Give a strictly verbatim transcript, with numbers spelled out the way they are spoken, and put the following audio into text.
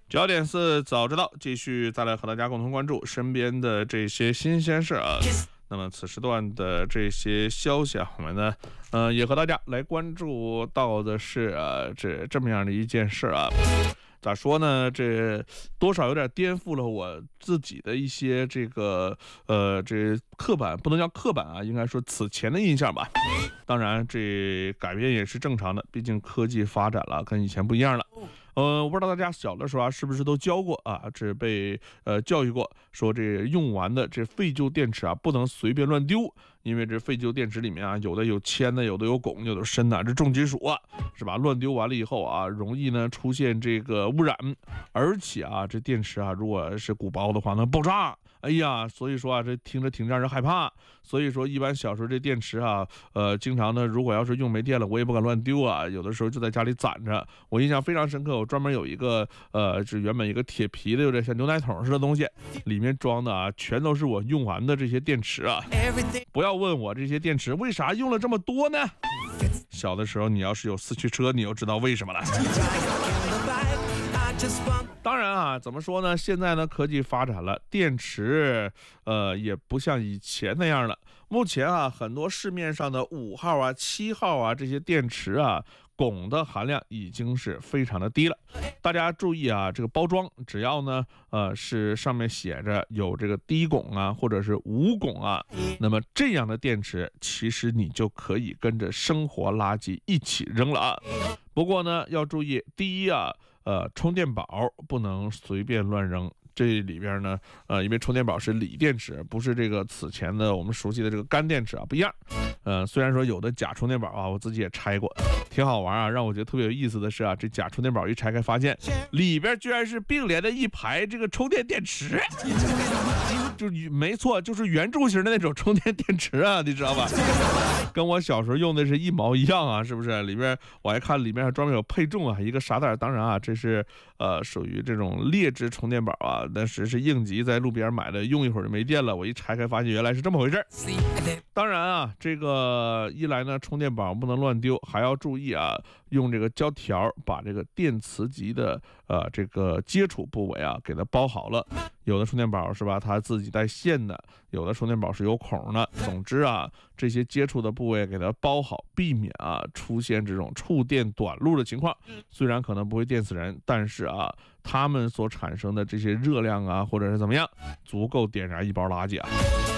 九点四早知道，继续再来和大家共同关注身边的这些新鲜事啊。那么此时段的这些消息啊，我们呢，呃，也和大家来关注到的是啊，这这么样的一件事啊。咋说呢？这多少有点颠覆了我自己的一些这个呃这刻板，不能叫刻板啊，应该说此前的印象吧。当然，这改变也是正常的，毕竟科技发展了，跟以前不一样了。呃，我不知道大家小的时候啊，是不是都教过啊？这被呃教育过，说这用完的这废旧电池啊，不能随便乱丢，因为这废旧电池里面啊，有的有铅的，有的有汞，有的砷的，这重金属啊，是吧？乱丢完了以后啊，容易呢出现这个污染，而且啊，这电池啊，如果是鼓包的话，能爆炸。哎呀，所以说啊，这听着挺让人害怕。所以说，一般小时候这电池啊，呃，经常呢，如果要是用没电了，我也不敢乱丢啊。有的时候就在家里攒着。我印象非常深刻，我专门有一个呃，是原本一个铁皮的，有点像牛奶桶似的东西，里面装的啊，全都是我用完的这些电池啊。不要问我这些电池为啥用了这么多呢？小的时候，你要是有四驱车，你就知道为什么了。当然啊，怎么说呢？现在呢，科技发展了，电池呃也不像以前那样了。目前啊，很多市面上的五号啊、七号啊这些电池啊，汞的含量已经是非常的低了。大家注意啊，这个包装只要呢呃是上面写着有这个低汞啊，或者是无汞啊，那么这样的电池其实你就可以跟着生活垃圾一起扔了啊。不过呢，要注意，第一啊。呃，充电宝不能随便乱扔。这里边呢，呃，因为充电宝是锂电池，不是这个此前的我们熟悉的这个干电池啊，不一样。呃，虽然说有的假充电宝啊，我自己也拆过，挺好玩啊。让我觉得特别有意思的是啊，这假充电宝一拆开，发现里边居然是并联的一排这个充电电池，就没错，就是圆柱形的那种充电电池啊，你知道吧？跟我小时候用的是一毛一样啊，是不是？里边我还看里面还专门有配重啊，一个啥袋。当然啊，这是呃属于这种劣质充电宝啊，但是是应急在路边买的，用一会儿就没电了。我一拆开发现原来是这么回事。当然啊，这个一来呢，充电宝不能乱丢，还要注意啊，用这个胶条把这个电磁极的呃这个接触部位啊给它包好了。有的充电宝是吧，它自己带线的；有的充电宝是有孔的。总之啊，这些接触的部位给它包好，避免啊出现这种触电短路的情况。虽然可能不会电死人，但是啊，它们所产生的这些热量啊，或者是怎么样，足够点燃一包垃圾啊。